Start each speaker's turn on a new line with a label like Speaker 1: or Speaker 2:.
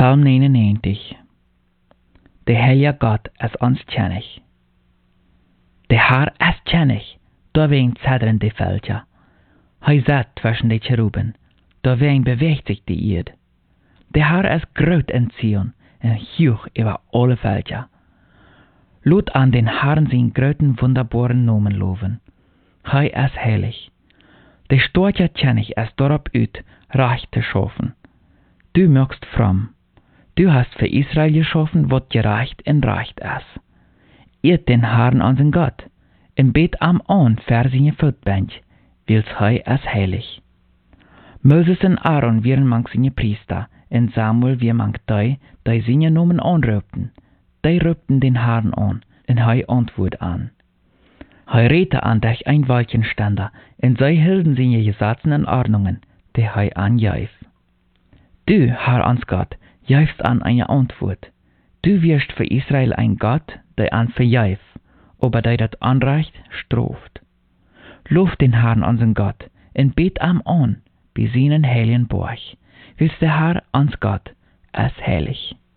Speaker 1: Psalm 99. De heilige Gott is ons tjennig. De Herr is tjennig, doorwegen zedderen de velden. Hij zat zwischen de cheruben, doorwegen beweegt zich de Erde. De Herr is groot in Zion, en hoog über alle velden. Laat aan den Herrn zijn groten wunderbaren Namen loven. Hij is heilig. De stortje tjennig is daarop uit, recht te schaffen. Du mögst fromm. Du hast für Israel geschaffen, wat gerecht en recht is. Eert den Herrn unseren Gott, en bet am an für seine Voetbench, wils hij is heilig. Moses en Aaron waren mank seine Priester, en Samuel wie mank die seine Namen anrupten. Die rupten den Herrn an, en hij antwoord an. Hij redte an durch ein Weilchenständer, en zij hielden seine Gesetzen en Ordnungen, die hij angeif. Du, Herr uns Gott, jäufst an eine Antwort. Du wirst für Israel ein Gott, der an verjäuf, aber der das Unrecht straft. Lob den Herrn unseren Gott, und bet am an, bei seinen heiligen Borg, wils der Herr uns Gott ist heilig.